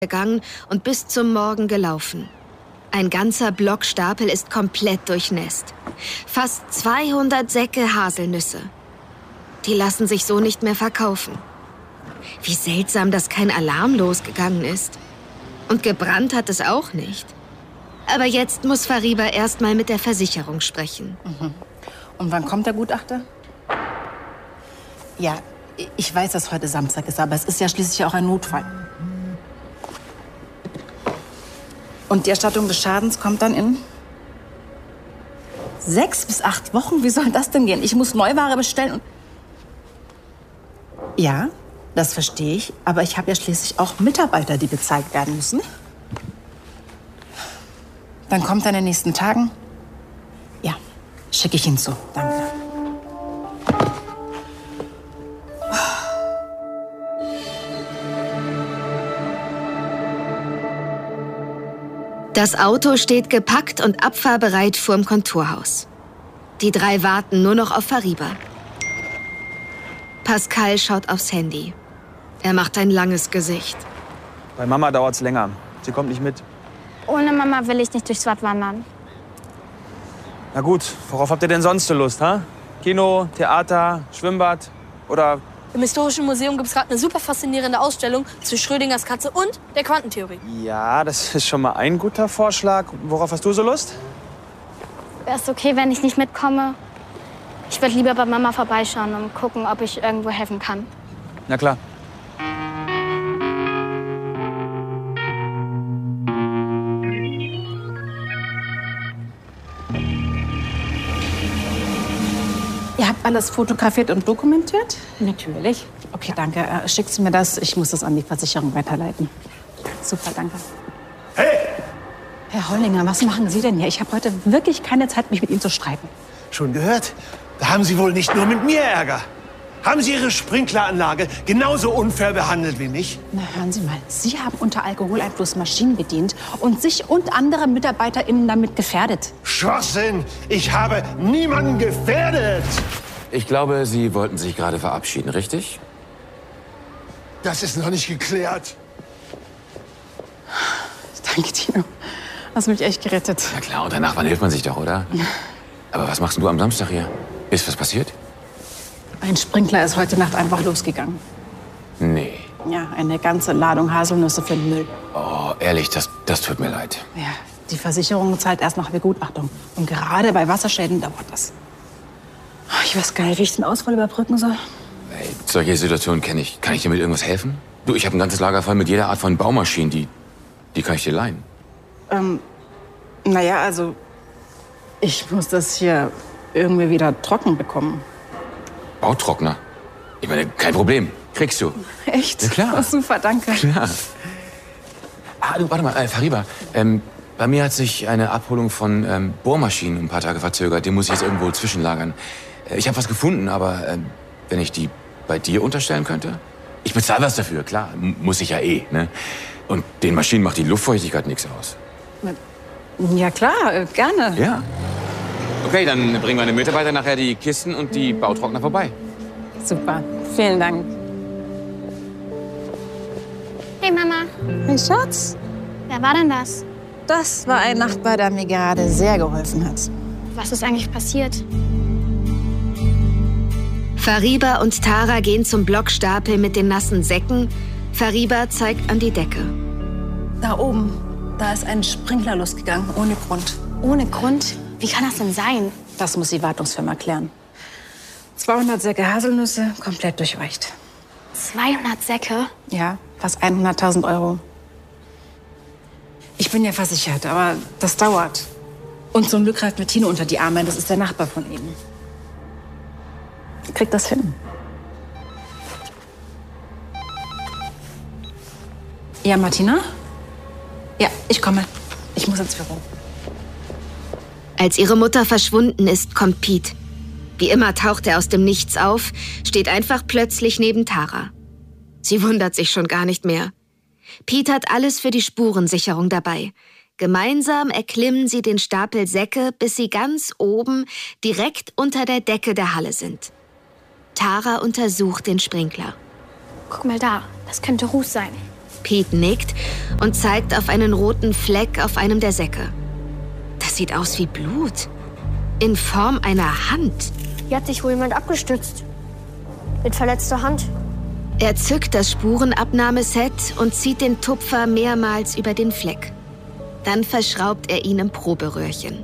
gegangen und bis zum Morgen gelaufen. Ein ganzer Blockstapel ist komplett durchnässt. Fast 200 Säcke Haselnüsse. Die lassen sich so nicht mehr verkaufen. Wie seltsam, dass kein Alarm losgegangen ist. Und gebrannt hat es auch nicht. Aber jetzt muss Fariba erst mal mit der Versicherung sprechen. Und wann kommt der Gutachter? Ja, ich weiß, dass heute Samstag ist, aber es ist ja schließlich auch ein Notfall. Und die Erstattung des Schadens kommt dann in 6 bis 8 Wochen? Wie soll das denn gehen? Ich muss Neuware bestellen und... Ja, das verstehe ich. Aber ich habe ja schließlich auch Mitarbeiter, die bezahlt werden müssen. Dann kommt er in den nächsten Tagen. Ja, schicke ich ihn zu. Danke. Das Auto steht gepackt und abfahrbereit vorm Kontorhaus. Die 3 warten nur noch auf Fariba. Pascal schaut aufs Handy. Er macht ein langes Gesicht. Bei Mama dauert's länger. Sie kommt nicht mit. Ohne Mama will ich nicht durchs Watt wandern. Na gut, worauf habt ihr denn sonst so Lust, ha? Kino, Theater, Schwimmbad oder... Im Historischen Museum gibt es gerade eine super faszinierende Ausstellung zu Schrödingers Katze und der Quantentheorie. Ja, das ist schon mal ein guter Vorschlag. Worauf hast du so Lust? Wäre es okay, wenn ich nicht mitkomme? Ich würde lieber bei Mama vorbeischauen und gucken, ob ich irgendwo helfen kann. Na klar. Ihr habt alles fotografiert und dokumentiert? Natürlich. Okay, danke. Schickst du mir das? Ich muss das an die Versicherung weiterleiten. Super, danke. Hey! Herr Hollinger, was machen Sie denn hier? Ich habe heute wirklich keine Zeit, mich mit Ihnen zu streiten. Schon gehört? Da haben Sie wohl nicht nur mit mir Ärger. Haben Sie Ihre Sprinkleranlage genauso unfair behandelt wie mich? Na, hören Sie mal. Sie haben unter Alkoholeinfluss Maschinen bedient und sich und andere MitarbeiterInnen damit gefährdet. Schwachsinn! Ich habe niemanden gefährdet! Ich glaube, Sie wollten sich gerade verabschieden, richtig? Das ist noch nicht geklärt. Danke, Tino. Hast mich echt gerettet. Na klar, und danach, wann hilft man sich doch, oder? Aber was machst denn du am Samstag hier? Ist was passiert? Ein Sprinkler ist heute Nacht einfach losgegangen. Nee. Ja, eine ganze Ladung Haselnüsse für den Müll. Oh, ehrlich, das tut mir leid. Ja, die Versicherung zahlt erst nach Begutachtung. Und gerade bei Wasserschäden dauert das. Ich weiß gar nicht, wie ich den Ausfall überbrücken soll. Ey, solche Situationen kenne ich. Kann ich dir mit irgendwas helfen? Du, ich habe ein ganzes Lager voll mit jeder Art von Baumaschinen, die kann ich dir leihen. Naja, also, ich muss das hier irgendwie wieder trocken bekommen. Bautrockner? Ich meine, kein Problem. Kriegst du. Echt? Ja, klar. Oh, super, danke. Klar. Ah, du, warte mal, Fariba. Bei mir hat sich eine Abholung von Bohrmaschinen ein paar Tage verzögert. Die muss ich jetzt irgendwo zwischenlagern. Ich habe was gefunden, aber wenn ich die bei dir unterstellen könnte? Ich bezahle was dafür, klar. Muss ich ja eh, ne? Und den Maschinen macht die Luftfeuchtigkeit nichts aus. Ja, klar, gerne. Ja. Okay, dann bringen meine Mitarbeiter nachher die Kisten und die Bautrockner vorbei. Super, vielen Dank. Hey Mama, Hey, Schatz. wer war denn das? Das war ein Nachbar, der mir gerade sehr geholfen hat. Was ist eigentlich passiert? Fariba und Tara gehen zum Blockstapel mit den nassen Säcken. Fariba zeigt an die Decke. Da oben, da ist ein Sprinkler losgegangen, ohne Grund. Ohne Grund? Wie kann das denn sein? Das muss die Wartungsfirma klären. 200 Säcke Haselnüsse, komplett durchweicht. 200 Säcke? Ja, fast 100.000 Euro. Ich bin ja versichert, aber das dauert. Und zum Glück greift mir Tino unter die Arme, das ist der Nachbar von ihm. Kriegt das hin. Ja, Martina? Ja, ich komme. Ich muss ins Büro. Als ihre Mutter verschwunden ist, kommt Pete. Wie immer taucht er aus dem Nichts auf, steht einfach plötzlich neben Tara. Sie wundert sich schon gar nicht mehr. Pete hat alles für die Spurensicherung dabei. Gemeinsam erklimmen sie den Stapel Säcke, bis sie ganz oben, direkt unter der Decke der Halle sind. Tara untersucht den Sprinkler. Guck mal da, das könnte Ruß sein. Pete nickt und zeigt auf einen roten Fleck auf einem der Säcke. Das sieht aus wie Blut. In Form einer Hand. Hier hat sich wohl jemand abgestützt. Mit verletzter Hand. Er zückt das Spurenabnahmeset und zieht den Tupfer mehrmals über den Fleck. Dann verschraubt er ihn im Proberöhrchen.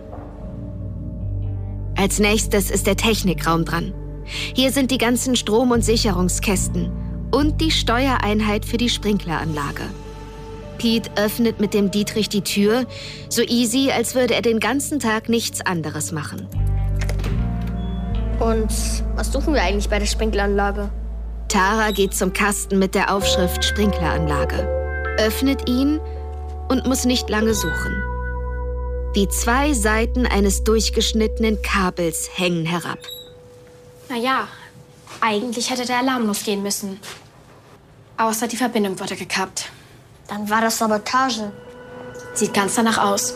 Als nächstes ist der Technikraum dran. Hier sind die ganzen Strom- und Sicherungskästen und die Steuereinheit für die Sprinkleranlage. Pete öffnet mit dem Dietrich die Tür, so easy, als würde er den ganzen Tag nichts anderes machen. Und was suchen wir eigentlich bei der Sprinkleranlage? Tara geht zum Kasten mit der Aufschrift Sprinkleranlage, öffnet ihn und muss nicht lange suchen. Die 2 Seiten eines durchgeschnittenen Kabels hängen herab. Naja, eigentlich hätte der Alarm losgehen müssen. Außer die Verbindung wurde gekappt. Dann war das Sabotage. Sieht ganz danach aus.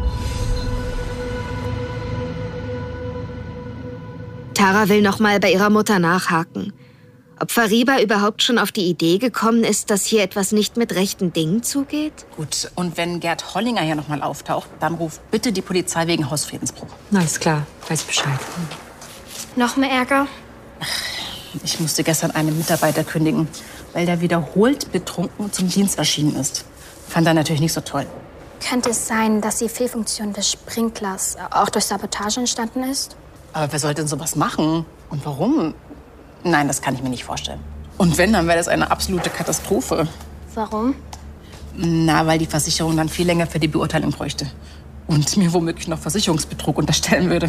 Tara will noch mal bei ihrer Mutter nachhaken. Ob Fariba überhaupt schon auf die Idee gekommen ist, dass hier etwas nicht mit rechten Dingen zugeht? Gut, und wenn Gerd Hollinger hier noch mal auftaucht, dann ruft bitte die Polizei wegen Hausfriedensbruch. Alles klar, weiß Bescheid. Noch mehr Ärger? Ich musste gestern einen Mitarbeiter kündigen, weil der wiederholt betrunken zum Dienst erschienen ist. Fand er natürlich nicht so toll. Könnte es sein, dass die Fehlfunktion des Sprinklers auch durch Sabotage entstanden ist? Aber wer sollte denn sowas machen? Und warum? Nein, das kann ich mir nicht vorstellen. Und wenn, dann wäre das eine absolute Katastrophe. Warum? Na, weil die Versicherung dann viel länger für die Beurteilung bräuchte. Und mir womöglich noch Versicherungsbetrug unterstellen würde.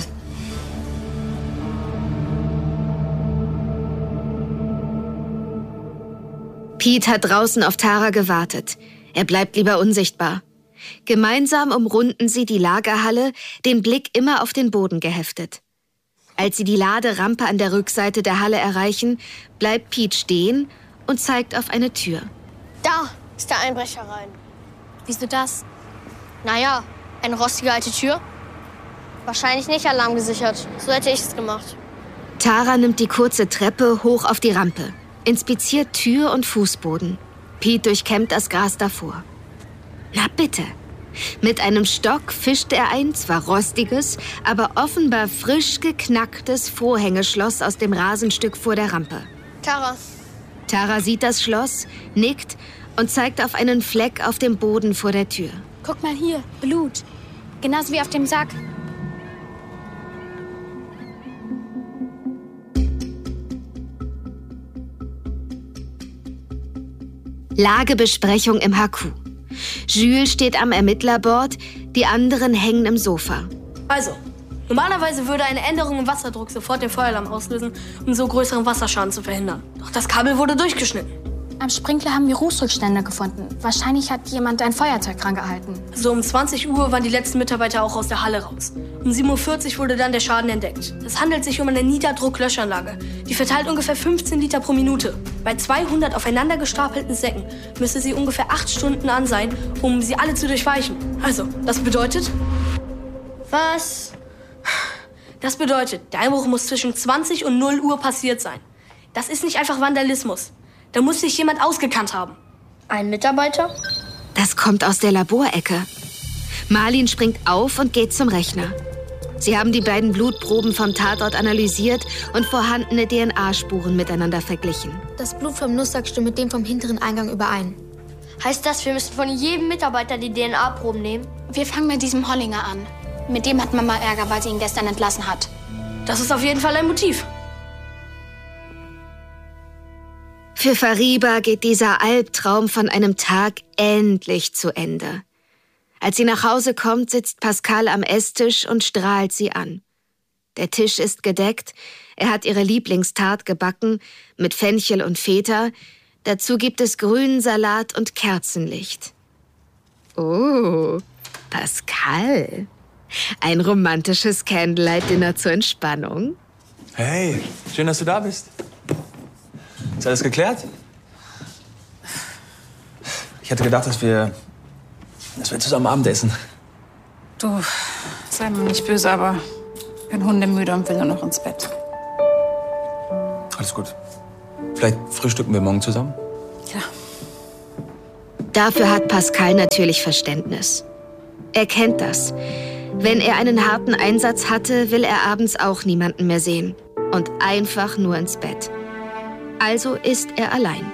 Pete hat draußen auf Tara gewartet. Er bleibt lieber unsichtbar. Gemeinsam umrunden sie die Lagerhalle, den Blick immer auf den Boden geheftet. Als sie die Laderampe an der Rückseite der Halle erreichen, bleibt Pete stehen und zeigt auf eine Tür. Da ist der Einbrecher rein. Wieso das? Naja, eine rostige alte Tür. Wahrscheinlich nicht alarmgesichert. So hätte ich es gemacht. Tara nimmt die kurze Treppe hoch auf die Rampe, inspiziert Tür und Fußboden. Pete durchkämmt das Gras davor. Na bitte. Mit einem Stock fischt er ein zwar rostiges, aber offenbar frisch geknacktes Vorhängeschloss aus dem Rasenstück vor der Rampe. Tara. Tara sieht das Schloss, nickt und zeigt auf einen Fleck auf dem Boden vor der Tür. Guck mal hier, Blut. Genauso wie auf dem Sack. Lagebesprechung im HQ. Jules steht am Ermittlerboard, die anderen hängen im Sofa. Also, normalerweise würde eine Änderung im Wasserdruck sofort den Feueralarm auslösen, um so größeren Wasserschaden zu verhindern. Doch das Kabel wurde durchgeschnitten. Am Sprinkler haben wir Rußrückstände gefunden. Wahrscheinlich hat jemand ein Feuerzeug rangehalten. So um 20 Uhr waren die letzten Mitarbeiter auch aus der Halle raus. Um 7:40 Uhr wurde dann der Schaden entdeckt. Es handelt sich um eine Niederdrucklöschanlage. Die verteilt ungefähr 15 Liter pro Minute. Bei 200 aufeinander gestapelten Säcken müsste sie ungefähr 8 Stunden an sein, um sie alle zu durchweichen. Also, das bedeutet... Was? Das bedeutet, der Einbruch muss zwischen 20 und 0 Uhr passiert sein. Das ist nicht einfach Vandalismus. Da muss sich jemand ausgekannt haben. Ein Mitarbeiter? Das kommt aus der Laborecke. Marlin springt auf und geht zum Rechner. Sie haben die beiden Blutproben vom Tatort analysiert und vorhandene DNA-Spuren miteinander verglichen. Das Blut vom Nusssack stimmt mit dem vom hinteren Eingang überein. Heißt das, wir müssen von jedem Mitarbeiter die DNA-Proben nehmen? Wir fangen mit diesem Hollinger an. Mit dem hat Mama Ärger, weil sie ihn gestern entlassen hat. Das ist auf jeden Fall ein Motiv. Für Fariba geht dieser Albtraum von einem Tag endlich zu Ende. Als sie nach Hause kommt, sitzt Pascal am Esstisch und strahlt sie an. Der Tisch ist gedeckt, er hat ihre Lieblingstart gebacken, mit Fenchel und Feta. Dazu gibt es grünen Salat und Kerzenlicht. Oh, Pascal. Ein romantisches Candlelight-Dinner zur Entspannung. Hey, schön, dass du da bist. Ist alles geklärt? Ich hatte gedacht, dass wir zusammen Abendessen. Du, sei mir nicht böse, aber ich bin hundemüde und will nur noch ins Bett. Alles gut. Vielleicht frühstücken wir morgen zusammen? Ja. Dafür hat Pascal natürlich Verständnis. Er kennt das. Wenn er einen harten Einsatz hatte, will er abends auch niemanden mehr sehen und einfach nur ins Bett. Also ist er allein.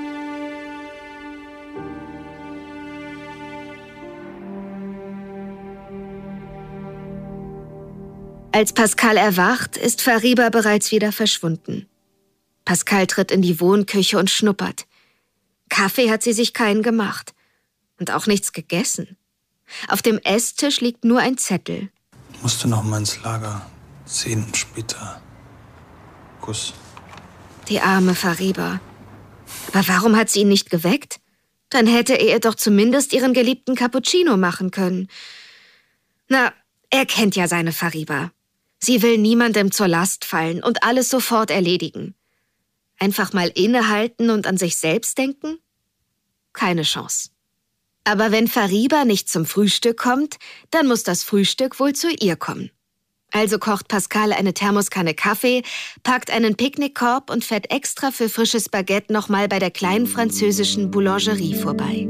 Als Pascal erwacht, ist Fariba bereits wieder verschwunden. Pascal tritt in die Wohnküche und schnuppert. Kaffee hat sie sich keinen gemacht und auch nichts gegessen. Auf dem Esstisch liegt nur ein Zettel. Musste noch mal ins Lager. 10 und später. Kuss. Die arme Fariba. Aber warum hat sie ihn nicht geweckt? Dann hätte er ihr doch zumindest ihren geliebten Cappuccino machen können. Na, er kennt ja seine Fariba. Sie will niemandem zur Last fallen und alles sofort erledigen. Einfach mal innehalten und an sich selbst denken? Keine Chance. Aber wenn Fariba nicht zum Frühstück kommt, dann muss das Frühstück wohl zu ihr kommen. Also kocht Pascal eine Thermoskanne Kaffee, packt einen Picknickkorb und fährt extra für frisches Baguette nochmal bei der kleinen französischen Boulangerie vorbei.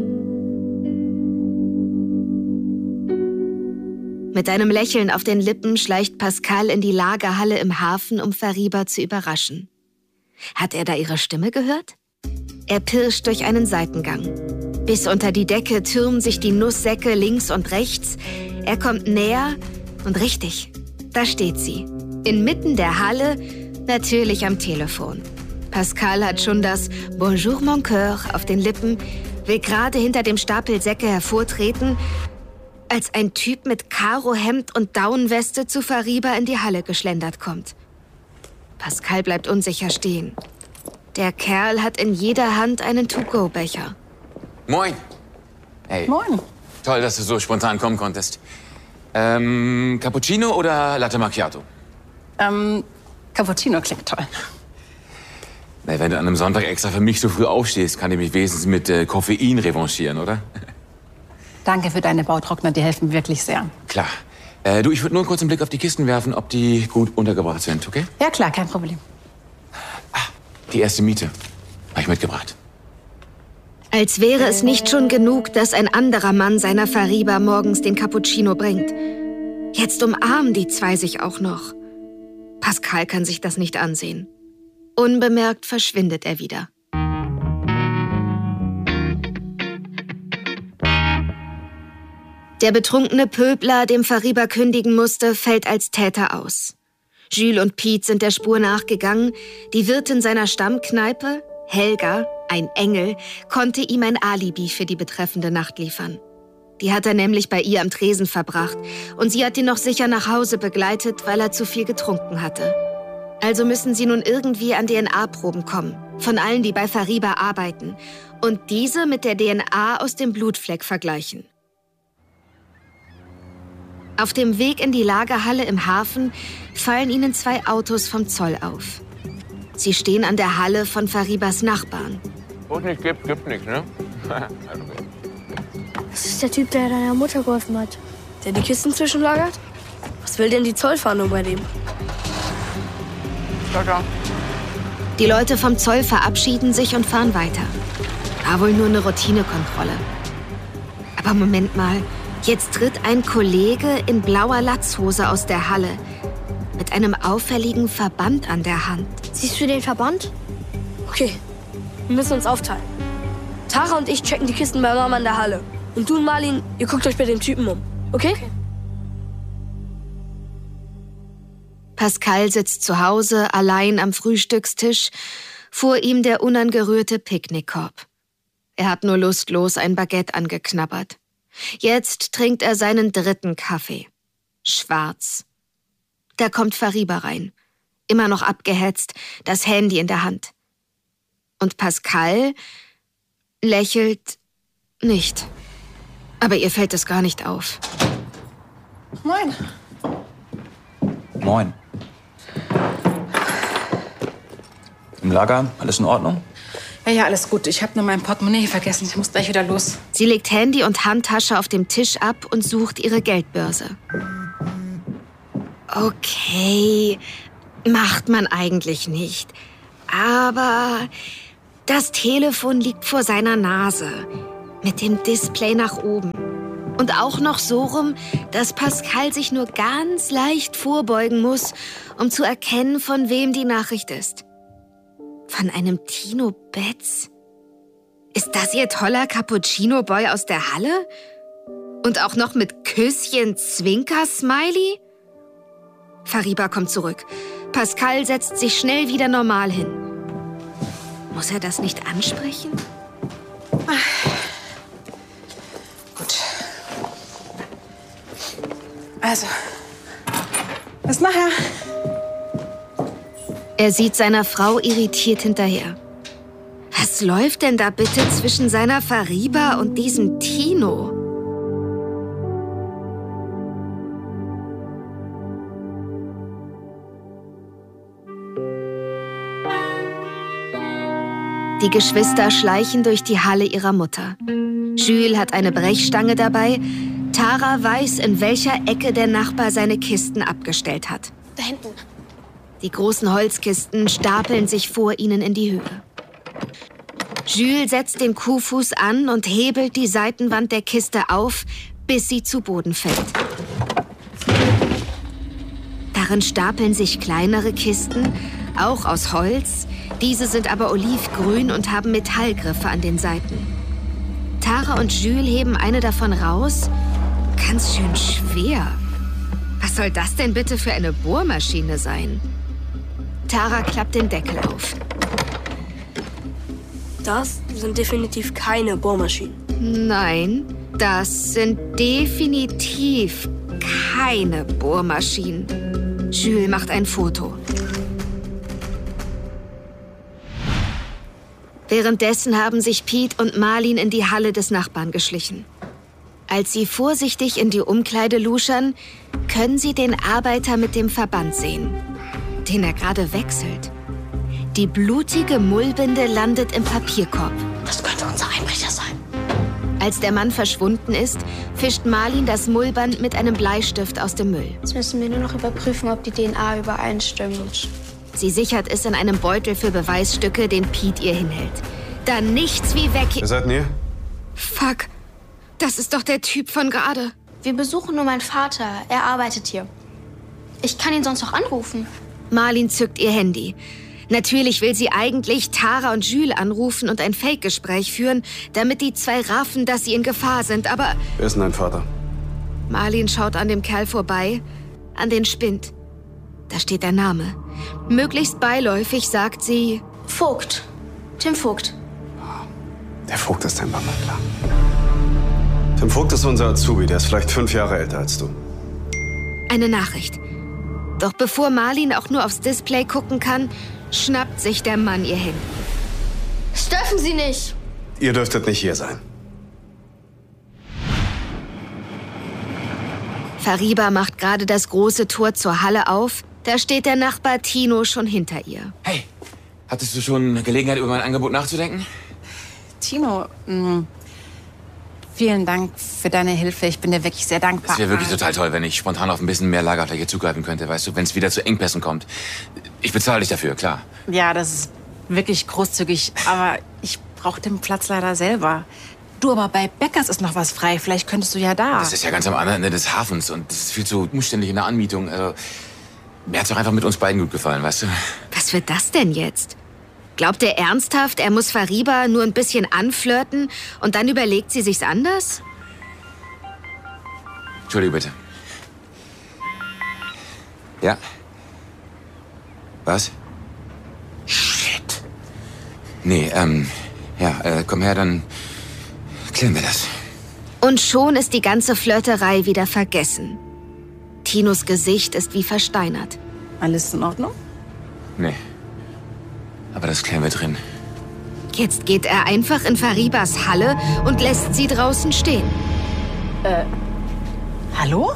Mit einem Lächeln auf den Lippen schleicht Pascal in die Lagerhalle im Hafen, um Fariba zu überraschen. Hat er da ihre Stimme gehört? Er pirscht durch einen Seitengang. Bis unter die Decke türmen sich die Nusssäcke links und rechts. Er kommt näher und richtig, da steht sie. Inmitten der Halle, natürlich am Telefon. Pascal hat schon das Bonjour mon cœur auf den Lippen, will gerade hinter dem Stapel Säcke hervortreten, als ein Typ mit Karohemd und Daunenweste zu Fariba in die Halle geschlendert kommt. Pascal bleibt unsicher stehen. Der Kerl hat in jeder Hand einen To-Go-Becher. Moin. Hey. Moin. Toll, dass du so spontan kommen konntest. Cappuccino oder Latte Macchiato? Cappuccino klingt toll. Na, wenn du an einem Sonntag extra für mich so früh aufstehst, kann ich mich wenigstens mit Koffein revanchieren, oder? Danke für deine Bautrockner, die helfen wirklich sehr. Klar. Du, ich würde nur kurz einen Blick auf die Kisten werfen, ob die gut untergebracht sind, okay? Ja klar, kein Problem. Die erste Miete habe ich mitgebracht. Als wäre es nicht schon genug, dass ein anderer Mann seiner Fariba morgens den Cappuccino bringt. Jetzt umarmen die zwei sich auch noch. Pascal kann sich das nicht ansehen. Unbemerkt verschwindet er wieder. Der betrunkene Pöbler, dem Fariba kündigen musste, fällt als Täter aus. Jules und Piet sind der Spur nachgegangen. Die Wirtin seiner Stammkneipe, Helga, ein Engel, konnte ihm ein Alibi für die betreffende Nacht liefern. Die hat er nämlich bei ihr am Tresen verbracht und sie hat ihn noch sicher nach Hause begleitet, weil er zu viel getrunken hatte. Also müssen sie nun irgendwie an DNA-Proben kommen, von allen, die bei Fariba arbeiten, und diese mit der DNA aus dem Blutfleck vergleichen. Auf dem Weg in die Lagerhalle im Hafen fallen ihnen 2 Autos vom Zoll auf. Sie stehen an der Halle von Faribas Nachbarn. Wo es nicht gibt, gibt nichts, ne? Das ist der Typ, der deiner Mutter geholfen hat. Der die Kisten zwischenlagert? Was will denn die Zollfahndung bei dem? Ciao. Die Leute vom Zoll verabschieden sich und fahren weiter. War wohl nur eine Routinekontrolle. Aber Moment mal, jetzt tritt ein Kollege in blauer Latzhose aus der Halle mit einem auffälligen Verband an der Hand. Siehst du den Verband? Okay, wir müssen uns aufteilen. Tara und ich checken die Kisten bei Mama in der Halle. Und du und Marlin, ihr guckt euch bei dem Typen um. Okay? Pascal sitzt zu Hause allein am Frühstückstisch, vor ihm der unangerührte Picknickkorb. Er hat nur lustlos ein Baguette angeknabbert. Jetzt trinkt er seinen 3. Kaffee. Schwarz. Da kommt Fariba rein. Immer noch abgehetzt, das Handy in der Hand. Und Pascal lächelt nicht. Aber ihr fällt es gar nicht auf. Moin. Moin. Im Lager, alles in Ordnung? Ja, alles gut. Ich habe nur mein Portemonnaie vergessen. Ich muss gleich wieder los. Sie legt Handy und Handtasche auf dem Tisch ab und sucht ihre Geldbörse. Okay, macht man eigentlich nicht. Aber das Telefon liegt vor seiner Nase. Mit dem Display nach oben. Und auch noch so rum, dass Pascal sich nur ganz leicht vorbeugen muss, um zu erkennen, von wem die Nachricht ist. Von einem Tino Betz? Ist das ihr toller Cappuccino-Boy aus der Halle? Und auch noch mit Küsschen-Zwinker-Smiley? Fariba kommt zurück. Pascal setzt sich schnell wieder normal hin. Muss er das nicht ansprechen? Gut. Also, bis nachher. Er sieht seiner Frau irritiert hinterher. Was läuft denn da bitte zwischen seiner Fariba und diesem Tino? Die Geschwister schleichen durch die Halle ihrer Mutter. Jules hat eine Brechstange dabei. Tara weiß, in welcher Ecke der Nachbar seine Kisten abgestellt hat. Da hinten. Die großen Holzkisten stapeln sich vor ihnen in die Höhe. Jules setzt den Kuhfuß an und hebelt die Seitenwand der Kiste auf, bis sie zu Boden fällt. Darin stapeln sich kleinere Kisten, auch aus Holz. Diese sind aber olivgrün und haben Metallgriffe an den Seiten. Tara und Jules heben eine davon raus. Ganz schön schwer. Was soll das denn bitte für eine Bohrmaschine sein? Tara klappt den Deckel auf. Das sind definitiv keine Bohrmaschinen. Nein, das sind definitiv keine Bohrmaschinen. Jules macht ein Foto. Währenddessen haben sich Pete und Marlin in die Halle des Nachbarn geschlichen. Als sie vorsichtig in die Umkleide luschern, können sie den Arbeiter mit dem Verband sehen, den er gerade wechselt. Die blutige Mullbinde landet im Papierkorb. Das könnte unser Einbrecher sein. Als der Mann verschwunden ist, fischt Marlin das Mullband mit einem Bleistift aus dem Müll. Jetzt müssen wir nur noch überprüfen, ob die DNA übereinstimmt. Sie sichert es in einem Beutel für Beweisstücke, den Pete ihr hinhält. Dann nichts wie weg. Wer seid ihr? Fuck, das ist doch der Typ von gerade. Wir besuchen nur meinen Vater. Er arbeitet hier. Ich kann ihn sonst noch anrufen. Marlin zückt ihr Handy. Natürlich will sie eigentlich Tara und Jules anrufen und ein Fake-Gespräch führen, damit die zwei raffen, dass sie in Gefahr sind, aber... Wer ist denn dein Vater? Marlin schaut an dem Kerl vorbei, an den Spind. Da steht der Name. Möglichst beiläufig sagt sie... Vogt. Tim Vogt. Der Vogt ist dein Papa, klar. Tim Vogt ist unser Azubi, der ist vielleicht 5 Jahre älter als du. Eine Nachricht. Doch bevor Marlin auch nur aufs Display gucken kann, schnappt sich der Mann ihr Handy. Das dürfen Sie nicht. Ihr dürftet nicht hier sein. Fariba macht gerade das große Tor zur Halle auf. Da steht der Nachbar Tino schon hinter ihr. Hey, hattest du schon Gelegenheit, über mein Angebot nachzudenken? Tino, vielen Dank für deine Hilfe. Ich bin dir wirklich sehr dankbar. Es wäre wirklich total toll, wenn ich spontan auf ein bisschen mehr Lagerfläche zugreifen könnte, weißt du, wenn es wieder zu Engpässen kommt. Ich bezahle dich dafür, klar. Ja, das ist wirklich großzügig, aber ich brauche den Platz leider selber. Du, aber bei Beckers ist noch was frei. Vielleicht könntest du ja da. Das ist ja ganz am anderen Ende des Hafens und das ist viel zu umständlich in der Anmietung. Also, mir hat's doch einfach mit uns beiden gut gefallen, weißt du? Was wird das denn jetzt? Glaubt er ernsthaft, er muss Fariba nur ein bisschen anflirten und dann überlegt sie sich's anders? Entschuldige bitte. Ja? Was? Shit. Nee, komm her, dann klären wir das. Und schon ist die ganze Flirterei wieder vergessen. Tinos Gesicht ist wie versteinert. Alles in Ordnung? Nee. Aber das klären wir drin. Jetzt geht er einfach in Faribas Halle und lässt sie draußen stehen. Hallo?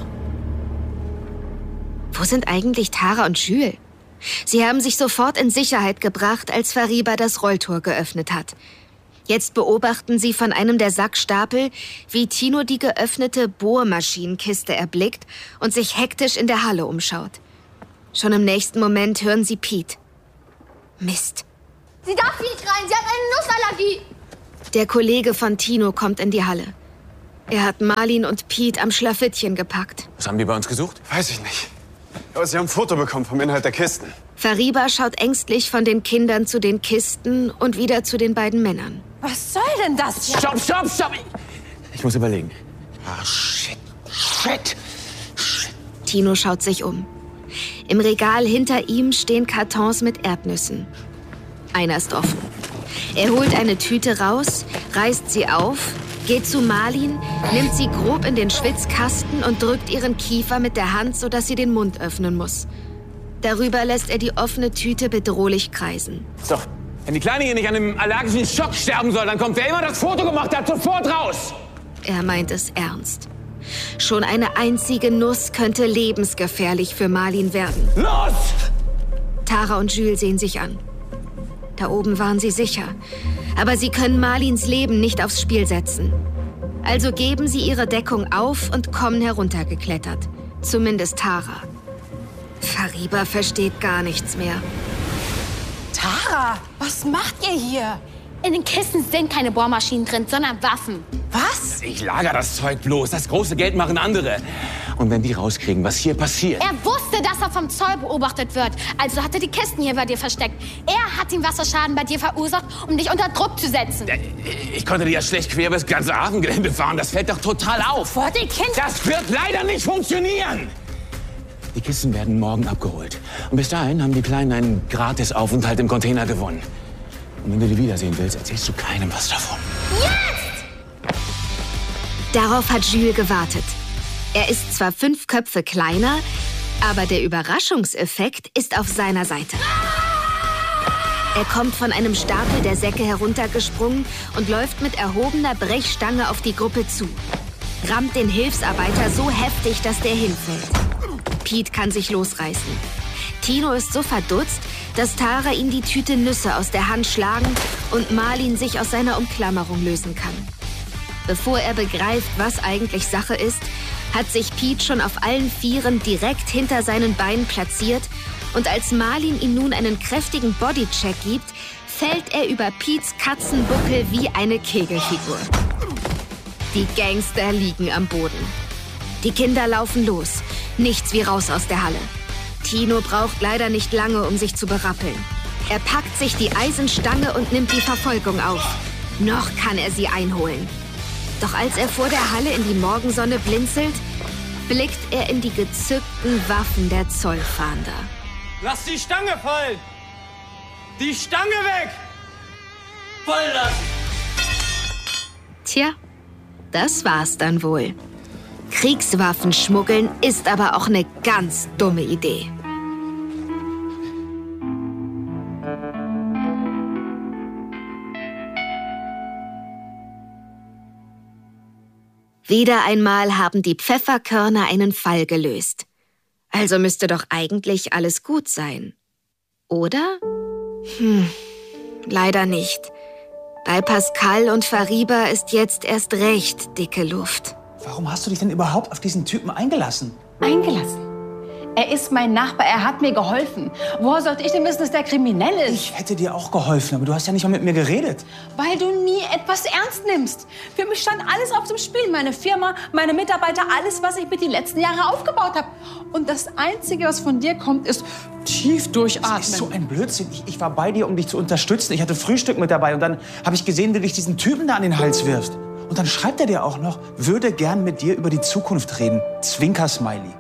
Wo sind eigentlich Tara und Jules? Sie haben sich sofort in Sicherheit gebracht, als Fariba das Rolltor geöffnet hat. Jetzt beobachten sie von einem der Sackstapel, wie Tino die geöffnete Bohrmaschinenkiste erblickt und sich hektisch in der Halle umschaut. Schon im nächsten Moment hören sie Pete. Mist. Sie darf hier nicht rein, sie hat eine Nussallergie. Der Kollege von Tino kommt in die Halle. Er hat Marlin und Pete am Schlafittchen gepackt. Was haben die bei uns gesucht? Weiß ich nicht. Aber sie haben ein Foto bekommen vom Inhalt der Kisten. Fariba schaut ängstlich von den Kindern zu den Kisten und wieder zu den beiden Männern. Was soll denn das? Stopp! Ich muss überlegen. Ah, shit. Tino schaut sich um. Im Regal hinter ihm stehen Kartons mit Erdnüssen. Einer ist offen. Er holt eine Tüte raus, reißt sie auf, geht zu Marlin, nimmt sie grob in den Schwitzkasten und drückt ihren Kiefer mit der Hand, sodass sie den Mund öffnen muss. Darüber lässt er die offene Tüte bedrohlich kreisen. So, wenn die Kleine hier nicht an einem allergischen Schock sterben soll, dann kommt wer immer das Foto gemacht hat, sofort raus! Er meint es ernst. Schon eine einzige Nuss könnte lebensgefährlich für Marlin werden. Los! Tara und Jules sehen sich an. Da oben waren sie sicher. Aber sie können Marlins Leben nicht aufs Spiel setzen. Also geben sie ihre Deckung auf und kommen heruntergeklettert. Zumindest Tara. Fariba versteht gar nichts mehr. Tara, was macht ihr hier? In den Kisten sind keine Bohrmaschinen drin, sondern Waffen. Was? Ich lager das Zeug bloß. Das große Geld machen andere. Und wenn die rauskriegen, was hier passiert... Er wusste, dass er vom Zoll beobachtet wird. Also hat er die Kisten hier bei dir versteckt. Er hat den Wasserschaden bei dir verursacht, um dich unter Druck zu setzen. Ich konnte dir ja schlecht quer über das ganze Hafengelände fahren. Das fällt doch total auf. Vor die Kinder... Das wird leider nicht funktionieren. Die Kisten werden morgen abgeholt. Und bis dahin haben die Kleinen einen Gratisaufenthalt im Container gewonnen. Und wenn du die wiedersehen willst, erzählst du keinem was davon. Jetzt! Darauf hat Jules gewartet. Er ist zwar 5 Köpfe kleiner, aber der Überraschungseffekt ist auf seiner Seite. Er kommt von einem Stapel der Säcke heruntergesprungen und läuft mit erhobener Brechstange auf die Gruppe zu. Rammt den Hilfsarbeiter so heftig, dass der hinfällt. Pete kann sich losreißen. Tino ist so verdutzt, dass Tara ihm die Tüte Nüsse aus der Hand schlagen und Marlin sich aus seiner Umklammerung lösen kann. Bevor er begreift, was eigentlich Sache ist, hat sich Pete schon auf allen Vieren direkt hinter seinen Beinen platziert und als Marlin ihm nun einen kräftigen Bodycheck gibt, fällt er über Petes Katzenbuckel wie eine Kegelfigur. Die Gangster liegen am Boden. Die Kinder laufen los. Nichts wie raus aus der Halle. Tino braucht leider nicht lange, um sich zu berappeln. Er packt sich die Eisenstange und nimmt die Verfolgung auf. Noch kann er sie einholen. Doch als er vor der Halle in die Morgensonne blinzelt, blickt er in die gezückten Waffen der Zollfahnder. Lass die Stange fallen! Die Stange weg! Fallen lassen! Tja, das war's dann wohl. Kriegswaffen schmuggeln ist aber auch eine ganz dumme Idee. Wieder einmal haben die Pfefferkörner einen Fall gelöst. Also müsste doch eigentlich alles gut sein. Oder? Leider nicht. Bei Pascal und Fariba ist jetzt erst recht dicke Luft. Warum hast du dich denn überhaupt auf diesen Typen eingelassen? Eingelassen? Er ist mein Nachbar, er hat mir geholfen. Woher sollte ich denn wissen, dass der kriminell ist? Ich hätte dir auch geholfen, aber du hast ja nicht mal mit mir geredet. Weil du nie etwas ernst nimmst. Für mich stand alles auf dem Spiel. Meine Firma, meine Mitarbeiter, alles, was ich mit den letzten Jahren aufgebaut habe. Und das Einzige, was von dir kommt, ist tief durchatmen. Das ist so ein Blödsinn. Ich war bei dir, um dich zu unterstützen. Ich hatte Frühstück mit dabei und dann habe ich gesehen, wie du dich diesen Typen da an den Hals wirfst. Und dann schreibt er dir auch noch, würde gern mit dir über die Zukunft reden. Zwinker-Smiley.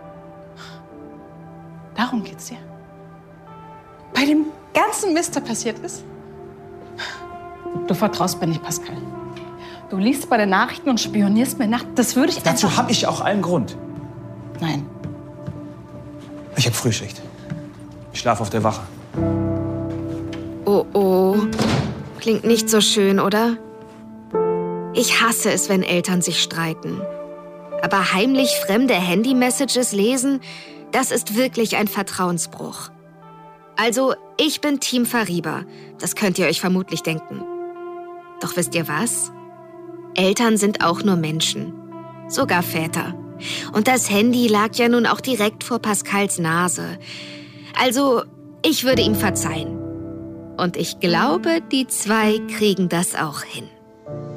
Darum geht's dir. Bei dem ganzen Mist, der passiert ist. Du vertraust mir nicht, Pascal. Du liest bei den Nachrichten und spionierst mir nach. Das würde ich Dazu habe ich auch allen Grund. Nein. Ich habe Frühschicht. Ich schlafe auf der Wache. Oh oh. Klingt nicht so schön, oder? Ich hasse es, wenn Eltern sich streiten. Aber heimlich fremde Handy-Messages lesen, das ist wirklich ein Vertrauensbruch. Also, ich bin Team Fariba. Das könnt ihr euch vermutlich denken. Doch wisst ihr was? Eltern sind auch nur Menschen. Sogar Väter. Und das Handy lag ja nun auch direkt vor Pascals Nase. Also, ich würde ihm verzeihen. Und ich glaube, die zwei kriegen das auch hin.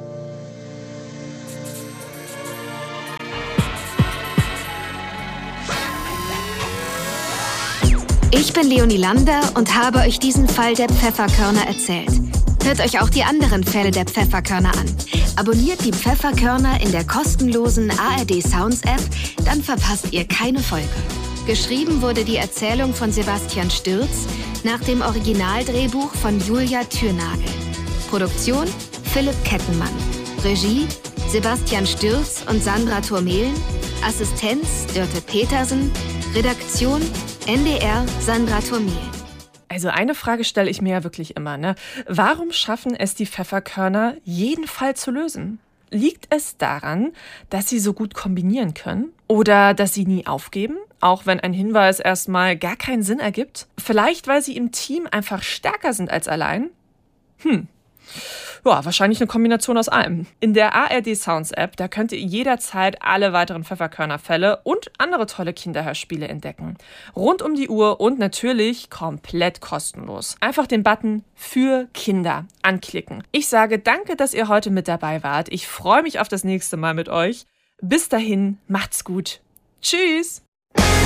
Ich bin Leonie Lander und habe euch diesen Fall der Pfefferkörner erzählt. Hört euch auch die anderen Fälle der Pfefferkörner an. Abonniert die Pfefferkörner in der kostenlosen ARD Sounds App, dann verpasst ihr keine Folge. Geschrieben wurde die Erzählung von Sebastian Stürz nach dem Originaldrehbuch von Julia Thürnagel. Produktion Philipp Kettenmann. Regie Sebastian Stürz und Sandra Thurmehlen. Assistenz Dörte Petersen. Redaktion NDR Sandra Thurmehlen. Also eine Frage stelle ich mir ja wirklich immer, ne? Warum schaffen es die Pfefferkörner, jeden Fall zu lösen? Liegt es daran, dass sie so gut kombinieren können? Oder dass sie nie aufgeben, auch wenn ein Hinweis erstmal gar keinen Sinn ergibt? Vielleicht, weil sie im Team einfach stärker sind als allein? Ja, wahrscheinlich eine Kombination aus allem. In der ARD Sounds App, da könnt ihr jederzeit alle weiteren Pfefferkörner-Fälle und andere tolle Kinderhörspiele entdecken. Rund um die Uhr und natürlich komplett kostenlos. Einfach den Button für Kinder anklicken. Ich sage danke, dass ihr heute mit dabei wart. Ich freue mich auf das nächste Mal mit euch. Bis dahin, macht's gut. Tschüss!